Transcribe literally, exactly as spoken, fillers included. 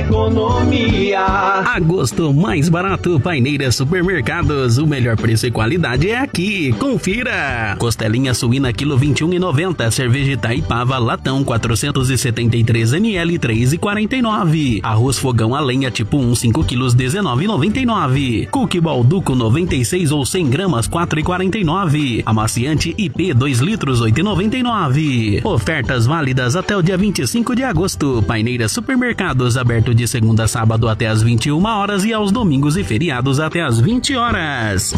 economia. Agosto mais barato, Paineira Supermercados. O melhor preço e qualidade é aqui. Confira. Costelinha suína quilo vinte e um reais e noventa centavos. Cerveja Itaipava latão quatrocentos e setenta e três mililitros três reais e quarenta e nove centavos. Arroz fogão a lenha tipo um cinco quilos dezenove reais e noventa e nove centavos. Cookie Balduco noventa e seis ou cem gramas quatro reais e quarenta e nove centavos. Amaciante I P dois litros oito reais e noventa e nove centavos. Ofertas válidas até o dia vinte e cinco de agosto. Paineira Supermercados aberto de segunda a sábado até às vinte e uma horas e aos domingos e feriados até às vinte horas.